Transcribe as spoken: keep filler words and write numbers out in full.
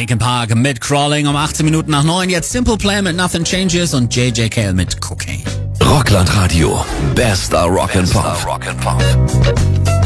Linkin Park mit Crawling um achtzehn Minuten nach neun. Jetzt Simple Plan mit Nothing Changes und J J Cale mit Cocaine. Rockland Radio. Bester Rock and Pop.